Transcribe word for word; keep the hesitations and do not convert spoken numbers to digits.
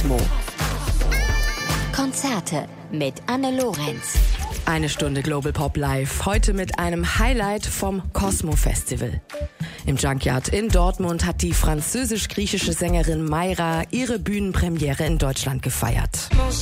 Cosmo. Konzerte mit Anne Lorenz. Eine Stunde Global Pop Live, heute mit einem Highlight vom Cosmo Festival. Im Junkyard in Dortmund hat die französisch-griechische Sängerin Mayra ihre Bühnenpremiere in Deutschland gefeiert.